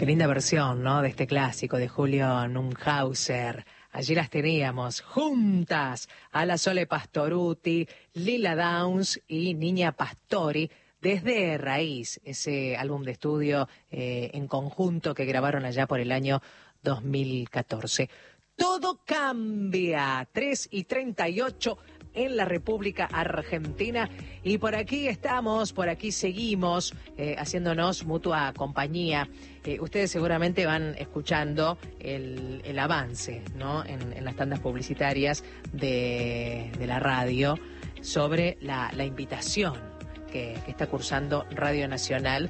Qué linda versión, ¿no? De este clásico de Julio Nunhauser. Allí las teníamos juntas a la Sole Pastorutti, Lila Downs y Niña Pastori desde Raíz, ese álbum de estudio en conjunto que grabaron allá por el año 2014. Todo cambia, 3:38 en la República Argentina, y por aquí estamos, por aquí seguimos haciéndonos mutua compañía. Ustedes seguramente van escuchando el avance, ¿no? en las tandas publicitarias de la radio sobre la invitación que está cursando Radio Nacional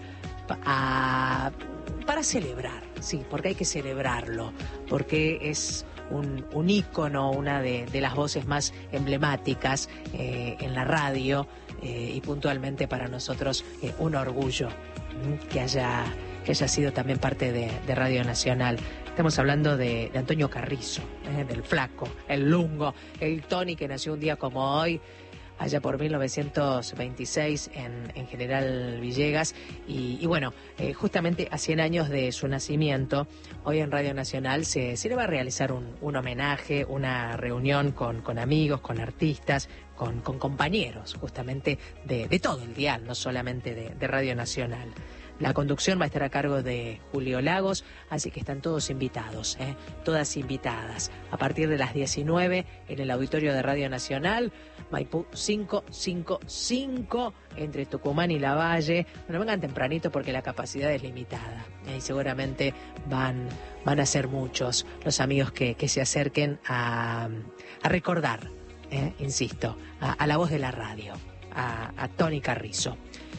para celebrar, sí, porque hay que celebrarlo, porque es un ícono, una de las voces más emblemáticas en la radio, y puntualmente para nosotros un orgullo que haya sido también parte de Radio Nacional. Estamos hablando de Antonio Carrizo, del Flaco, el Lungo, el Tony, que nació un día como hoy, allá por 1926 en General Villegas, y bueno, justamente a 100 años de su nacimiento, hoy en Radio Nacional se le va a realizar un homenaje, una reunión con amigos, con artistas, con compañeros justamente de todo el dial, no solamente de Radio Nacional. La conducción va a estar a cargo de Julio Lagos, así que están todos invitados, todas invitadas. A partir de las 19 en el auditorio de Radio Nacional, Maipú 555, entre Tucumán y Lavalle. Bueno, vengan tempranito porque la capacidad es limitada, y seguramente van a ser muchos los amigos que se acerquen a recordar, insisto, a la voz de la radio, a Tony Carrizo.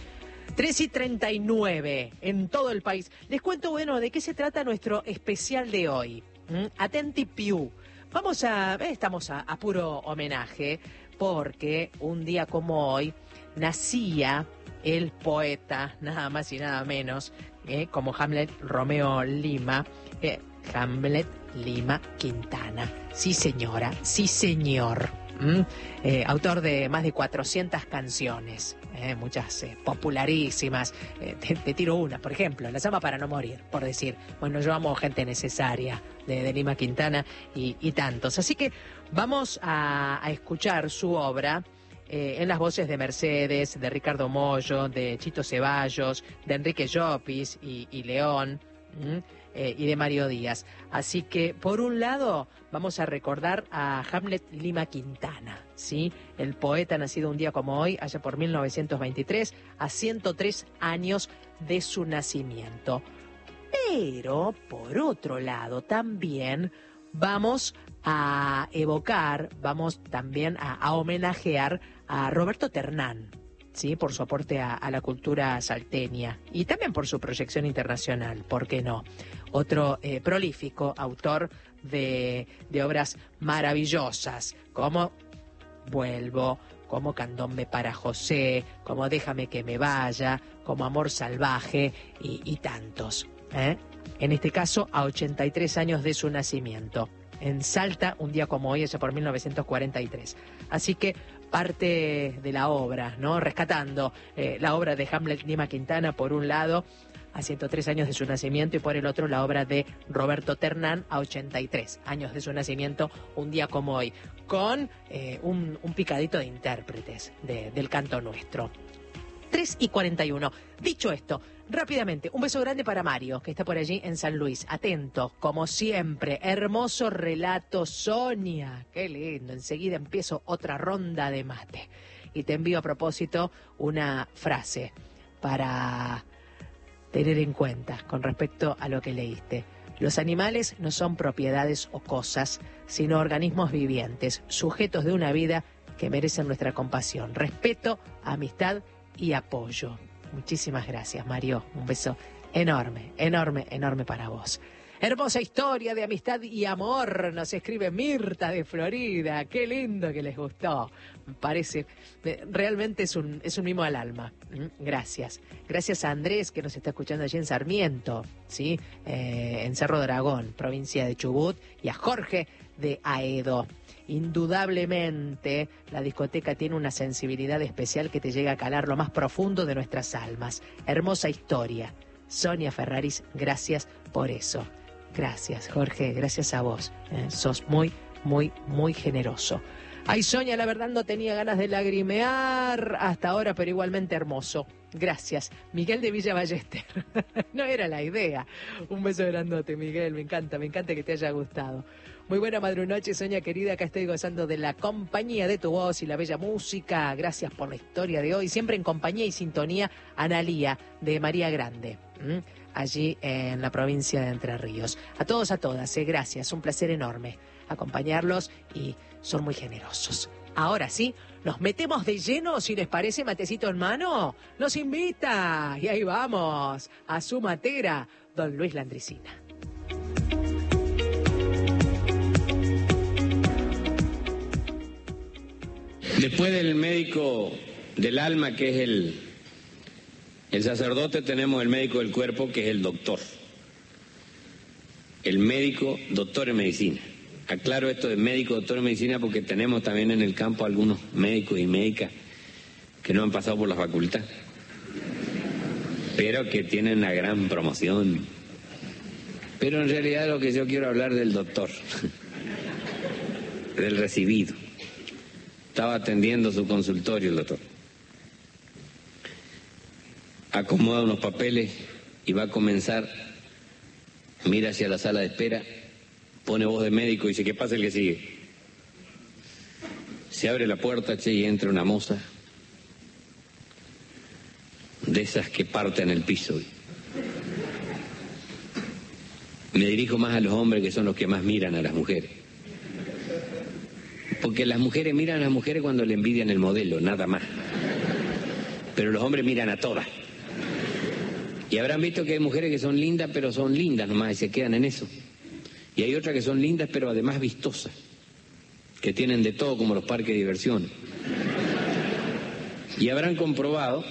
3:39 en todo el país. Les cuento, bueno, de qué se trata nuestro especial de hoy. Atenti Piu. Estamos a puro homenaje, porque un día como hoy nacía el poeta, nada más y nada menos, como Hamlet Romeo Lima, Hamlet Lima Quintana. Sí, señora, sí, señor. Autor de más de 400 canciones, muchas popularísimas. Te tiro una, por ejemplo, La llama para no morir, por decir. Bueno, yo amo Gente necesaria de Lima Quintana y tantos. Así que vamos a escuchar su obra en las voces de Mercedes, de Ricardo Mollo, de Chito Ceballos, de Enrique Llopis y León, y de Mario Díaz. Así que, por un lado, vamos a recordar a Hamlet Lima Quintana, ¿sí? El poeta nacido un día como hoy, allá por 1923, a 103 años de su nacimiento. Pero, por otro lado, también vamos a evocar, vamos también a homenajear a Roberto Ternán, sí, por su aporte a la cultura salteña y también por su proyección internacional, ¿por qué no? Otro prolífico autor de obras maravillosas, como Vuelvo, como Candombe para José, como Déjame que me vaya, como Amor salvaje y tantos. En este caso, a 83 años de su nacimiento. En Salta, un día como hoy, allá por 1943. Así que parte de la obra, ¿no? Rescatando la obra de Hamlet Lima Quintana, por un lado, a 103 años de su nacimiento, y por el otro, la obra de Roberto Ternán, a 83 años de su nacimiento, un día como hoy, con un picadito de intérpretes del canto nuestro. 3:41. Dicho esto, rápidamente, un beso grande para Mario, que está por allí en San Luis. Atento, como siempre. Hermoso relato, Sonia. Qué lindo. Enseguida empiezo otra ronda de mate. Y te envío a propósito una frase para tener en cuenta con respecto a lo que leíste. Los animales no son propiedades o cosas, sino organismos vivientes, sujetos de una vida que merecen nuestra compasión, respeto, amistad y apoyo. Muchísimas gracias, Mario. Un beso enorme, enorme, enorme para vos. Hermosa historia de amistad y amor, nos escribe Mirta de Florida. Qué lindo que les gustó. Me parece, realmente es un mimo al alma. Gracias. Gracias a Andrés, que nos está escuchando allí en Sarmiento, ¿sí? En Cerro Dragón, provincia de Chubut, y a Jorge de Aedo. Indudablemente, la discoteca tiene una sensibilidad especial que te llega a calar lo más profundo de nuestras almas. Hermosa historia. Sonia Ferraris, gracias por eso. Gracias, Jorge, gracias a vos. Sos muy, muy, muy generoso. Ay, Sonia, la verdad no tenía ganas de lagrimear hasta ahora, pero igualmente hermoso. Gracias. Miguel de Villa Ballester. No era la idea. Un beso grandote, Miguel. Me encanta que te haya gustado. Muy buena madrunoche, Sonia querida. Acá estoy gozando de la compañía de tu voz y la bella música. Gracias por la historia de hoy. Siempre en compañía y sintonía, Analía de María Grande. Allí en la provincia de Entre Ríos. A todos, a todas, gracias. Un placer enorme acompañarlos y son muy generosos. Ahora sí, nos metemos de lleno, si les parece, matecito en mano. Nos invita, y ahí vamos, a su matera, don Luis Landricina. Después del médico del alma, que es el sacerdote, tenemos el médico del cuerpo, que es el doctor. El médico, doctor en medicina. Aclaro esto de médico, doctor en medicina, porque tenemos también en el campo algunos médicos y médicas que no han pasado por la facultad, pero que tienen una gran promoción. Pero en realidad lo que yo quiero hablar del doctor, del recibido. Estaba atendiendo su consultorio el doctor. Acomoda unos papeles y va a comenzar, mira hacia la sala de espera, pone voz de médico y dice, ¿qué pasa el que sigue? Se abre la puerta, che, y entra una moza de esas que parten el piso. Me dirijo más a los hombres, que son los que más miran a las mujeres. Porque las mujeres miran a las mujeres cuando le envidian el modelo, nada más. Pero los hombres miran a todas. Y habrán visto que hay mujeres que son lindas, pero son lindas nomás y se quedan en eso. Y hay otras que son lindas, pero además vistosas, que tienen de todo, como los parques de diversión. Y habrán comprobado,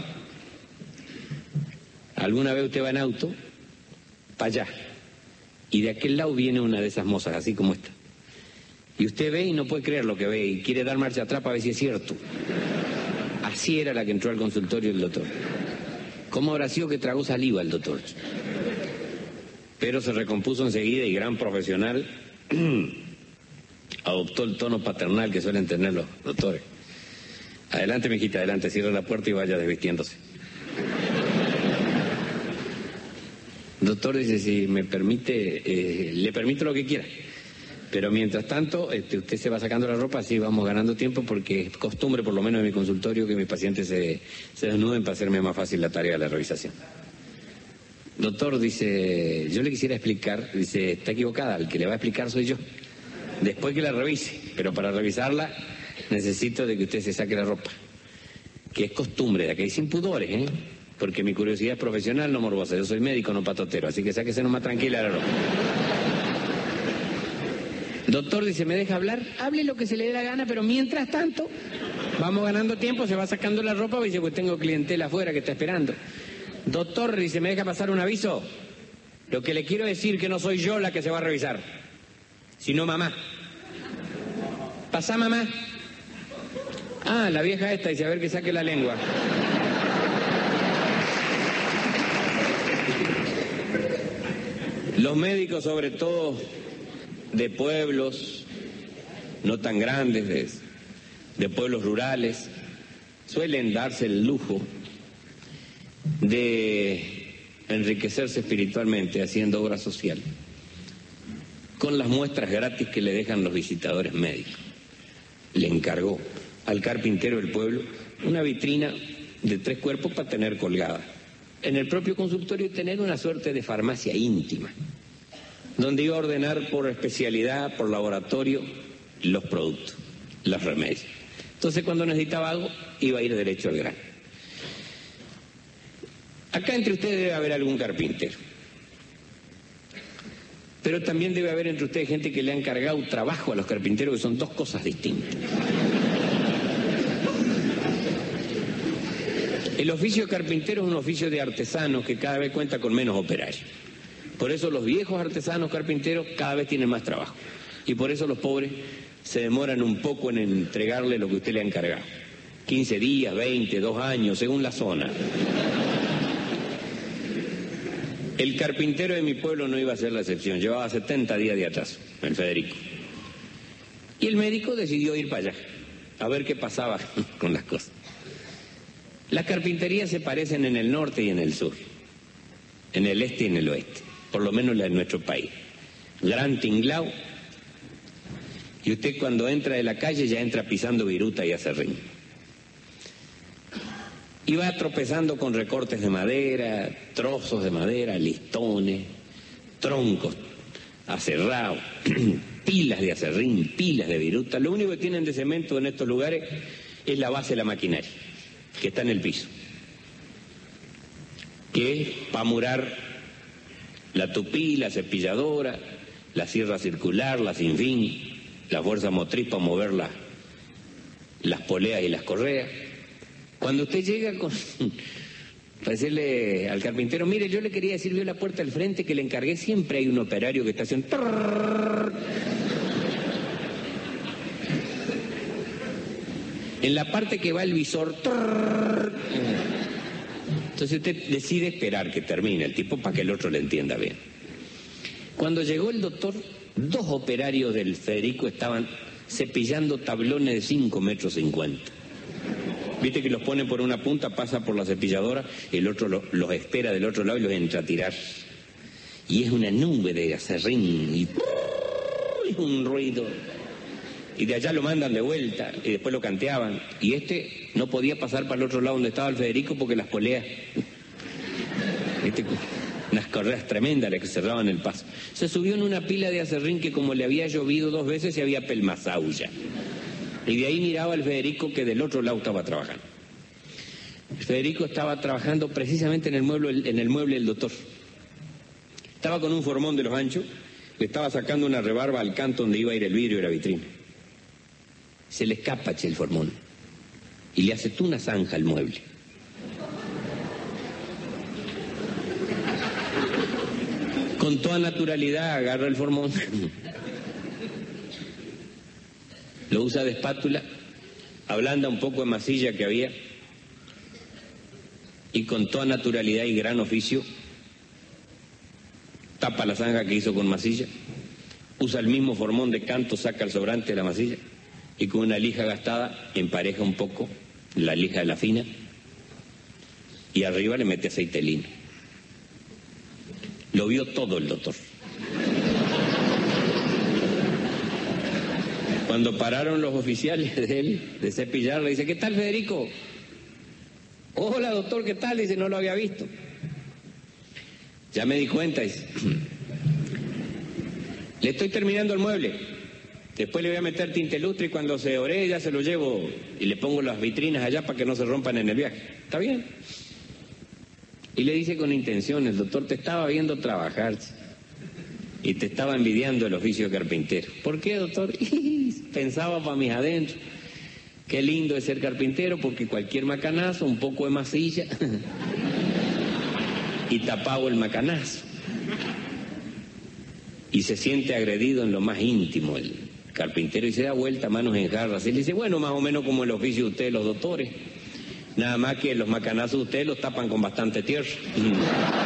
alguna vez usted va en auto, para allá, y de aquel lado viene una de esas mozas, así como esta. Y usted ve y no puede creer lo que ve, y quiere dar marcha atrás para ver si es cierto. Así era la que entró al consultorio del doctor. ¿Cómo habrá sido que tragó saliva el doctor? Pero se recompuso enseguida y, gran profesional, adoptó el tono paternal que suelen tener los doctores. Adelante, mijita, adelante, cierra la puerta y vaya desvistiéndose. Doctor dice, si me permite, le permito lo que quiera. Pero mientras tanto, usted se va sacando la ropa, así vamos ganando tiempo, porque es costumbre, por lo menos en mi consultorio, que mis pacientes se desnuden para hacerme más fácil la tarea de la revisación. Doctor, dice, yo le quisiera explicar, dice, está equivocada, el que le va a explicar soy yo. Después que la revise, pero para revisarla necesito de que usted se saque la ropa. Que es costumbre, de aquí sin pudores, porque mi curiosidad es profesional, no morbosa. Yo soy médico, no patotero, así que sáquese nomás tranquila la ropa. Doctor, dice, ¿me deja hablar? Hable lo que se le dé la gana, pero mientras tanto, vamos ganando tiempo, se va sacando la ropa, dice, pues tengo clientela afuera que está esperando. Doctor, dice, ¿me deja pasar un aviso? Lo que le quiero decir que no soy yo la que se va a revisar, sino mamá. Pasá, mamá. Ah, la vieja esta, dice, a ver que saque la lengua. Los médicos, sobre todo de pueblos no tan grandes, de pueblos rurales, suelen darse el lujo de enriquecerse espiritualmente haciendo obra social con las muestras gratis que le dejan los visitadores médicos. Le encargó al carpintero del pueblo una vitrina de 3 cuerpos para tener colgada en el propio consultorio y tener una suerte de farmacia íntima, donde iba a ordenar por especialidad, por laboratorio, los productos, los remedios. Entonces, cuando necesitaba algo, iba a ir derecho al grano. Acá entre ustedes debe haber algún carpintero. Pero también debe haber entre ustedes gente que le ha encargado trabajo a los carpinteros, que son 2 cosas distintas. El oficio de carpintero es un oficio de artesanos que cada vez cuenta con menos operarios. Por eso los viejos artesanos carpinteros cada vez tienen más trabajo. Y por eso los pobres se demoran un poco en entregarle lo que usted le ha encargado. 15 días, 20, 2 años, según la zona. El carpintero de mi pueblo no iba a ser la excepción, llevaba 70 días de atraso, el Federico. Y el médico decidió ir para allá, a ver qué pasaba con las cosas. Las carpinterías se parecen en el norte y en el sur, en el este y en el oeste, por lo menos la de nuestro país. Gran tinglao, y usted cuando entra de la calle ya entra pisando viruta y acerrín. Y va tropezando con recortes de madera, trozos de madera, listones, troncos aserrados, pilas de acerrín, pilas de viruta. Lo único que tienen de cemento en estos lugares es la base de la maquinaria, que está en el piso, que es para murar la tupí, la cepilladora, la sierra circular, la sin fin, la fuerza motriz para mover las poleas y las correas. Cuando usted llega para decirle al carpintero, mire, yo le quería decir, vio la puerta al frente que le encargué, siempre hay un operario que está haciendo... En la parte que va el visor... Entonces usted decide esperar que termine el tipo para que el otro le entienda bien. Cuando llegó el doctor, 2 operarios del Federico estaban cepillando tablones de 5,50 metros. Viste que los ponen por una punta, pasa por la cepilladora, el otro los espera del otro lado y los entra a tirar. Y es una nube de acerrín y un ruido. Y de allá lo mandan de vuelta y después lo canteaban. Y este no podía pasar para el otro lado donde estaba el Federico porque las poleas, unas correas tremendas las que cerraban el paso. Se subió en una pila de acerrín que como le había llovido 2 veces se había pelmazado ya. Y de ahí miraba al Federico que del otro lado estaba trabajando. El Federico estaba trabajando precisamente en el mueble del doctor. Estaba con un formón de los anchos, le estaba sacando una rebarba al canto donde iba a ir el vidrio y la vitrina. Se le escapa el formón y le hace tú una zanja al mueble. Con toda naturalidad agarra el formón, lo usa de espátula, ablanda un poco de masilla que había y con toda naturalidad y gran oficio tapa la zanja que hizo con masilla, usa el mismo formón de canto, saca el sobrante de la masilla y con una lija gastada empareja un poco la lija de la fina y arriba le mete aceite de lino. Lo vio todo el doctor. Cuando pararon los oficiales de él, de cepillar, le dice, ¿qué tal, Federico? Hola, doctor, ¿qué tal? Dice, no lo había visto. Ya me di cuenta, dice. Le estoy terminando el mueble. Después le voy a meter tinte lustre y cuando se ore ya se lo llevo y le pongo las vitrinas allá para que no se rompan en el viaje. ¿Está bien? Y le dice con intención, el doctor te estaba viendo trabajar y te estaba envidiando el oficio de carpintero. ¿Por qué, doctor? Pensaba para mis adentros. Qué lindo es ser carpintero porque cualquier macanazo, un poco de masilla y tapado el macanazo. Y se siente agredido en lo más íntimo el carpintero y se da vuelta manos en jarras. Y le dice, bueno, más o menos como el oficio de ustedes los doctores. Nada más que los macanazos de ustedes los tapan con bastante tierra.